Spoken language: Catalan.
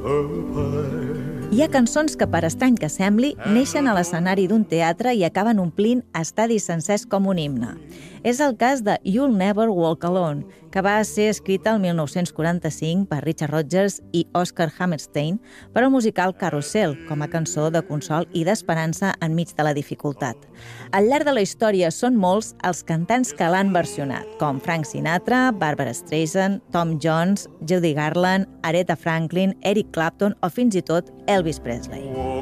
Hi ha cançons que, per estrany que sembli, neixen a l'escenari d'un teatre i acaben omplint estadis sencers com un himne. És el cas de You'll Never Walk Alone, que va ser escrita el 1945 per Richard Rodgers i Oscar Hammerstein per al musical Carousel, com a cançó de consol i d'esperança enmig de la dificultat. Al llarg de la història són molts els cantants que l'han versionat, com Frank Sinatra, Barbra Streisand, Tom Jones, Judy Garland, Aretha Franklin, Eric Clapton o fins i tot Elvis Presley.